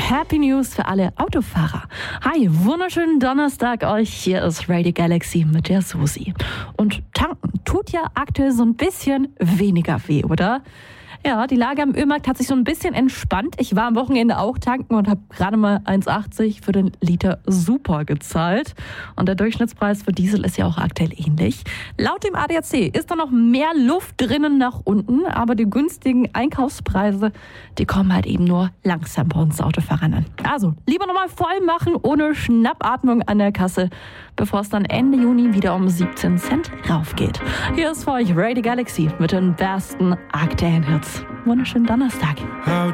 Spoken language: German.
Happy News für alle Autofahrer. Hi, wunderschönen Donnerstag euch. Hier ist Radio Galaxy mit der Susi. Und tanken tut ja aktuell so ein bisschen weniger weh, oder? Ja, die Lage am Ölmarkt hat sich so ein bisschen entspannt. Ich war am Wochenende auch tanken und habe gerade mal 1,80 für den Liter Super gezahlt. Und der Durchschnittspreis für Diesel ist ja auch aktuell ähnlich. Laut dem ADAC ist da noch mehr Luft drinnen nach unten, aber die günstigen Einkaufspreise, die kommen halt eben nur langsam bei uns Autofahrern an. Also, lieber nochmal voll machen ohne Schnappatmung an der Kasse, bevor es dann Ende Juni wieder um 17 Cent raufgeht. Hier ist für euch Radio Galaxy mit den besten aktuellen Hits. Wunderschönen Donnerstag. How